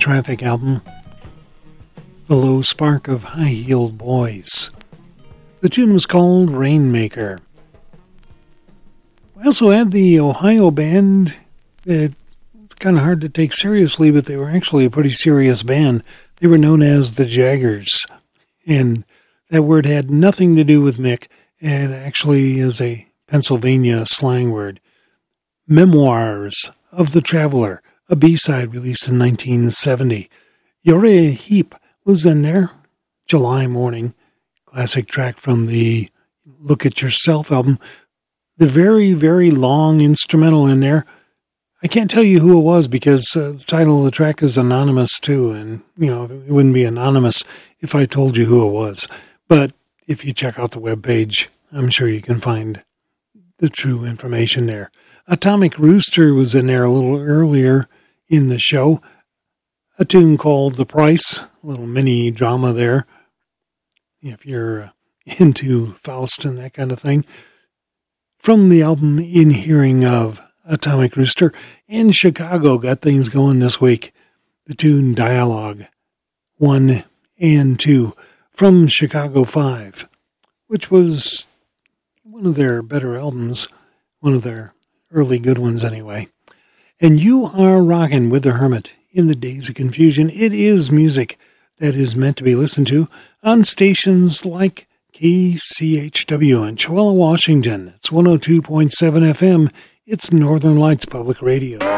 Traffic album, The Low Spark of High-Heeled Boys. The tune was called Rainmaker. We also had the Ohio band that it's kind of hard to take seriously, but they were actually a pretty serious band. They were known as the Jaggers, and that word had nothing to do with Mick. It actually is a Pennsylvania slang word. Memoirs of the Traveler, a B-side released in 1970. Uriah Heep was in there. July Morning, classic track from the Look at Yourself album. The very, very long instrumental in there. I can't tell you who it was because the title of the track is anonymous too, and it wouldn't be anonymous if I told you who it was. But if you check out the webpage, I'm sure you can find the true information there. Atomic Rooster was in there a little earlier in the show. A tune called The Price, a little mini drama there, if you're into Faust and that kind of thing. From the album In Hearing of Atomic Rooster, and Chicago got things going this week. The tune Dialogue 1 and 2 from Chicago 5, which was one of their better albums, one of their early good ones anyway. And you are rocking with the Hermit in the Days of Confusion. It is music that is meant to be listened to on stations like KCHW in Cholla, Washington. It's 102.7 FM. It's Northern Lights Public Radio.